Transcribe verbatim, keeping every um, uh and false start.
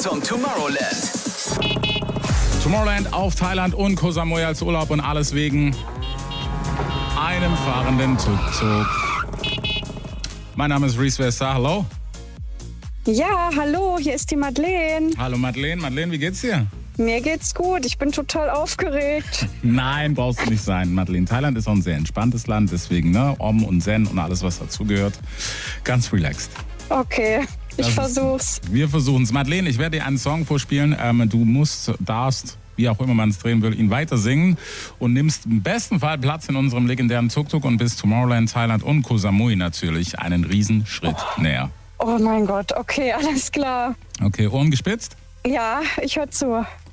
zum Tomorrowland. Tomorrowland auf Thailand und Koh Samui als Urlaub und alles wegen einem fahrenden Tuk-Tuk. Mein Name ist Reese Wester, hallo. Ja, hallo, hier ist die Madeleine. Hallo Madeleine, Madeleine, wie geht's dir? Mir geht's gut, ich bin total aufgeregt. Nein, brauchst du nicht sein, Madeleine. Thailand ist auch ein sehr entspanntes Land, deswegen, ne, Om und Zen und alles, was dazugehört. Ganz relaxed. Okay, ich Das versuch's. Ist, wir versuchen's. Madeleine, ich werde dir einen Song vorspielen. Ähm, du musst, darfst, wie auch immer man es drehen will, ihn weiter singen und nimmst im besten Fall Platz in unserem legendären Tuk-Tuk und bis Tomorrowland, Thailand und Koh Samui natürlich einen Riesenschritt oh. näher. Oh mein Gott, okay, alles klar. Okay, Ohren gespitzt? Ja, ich höre zu.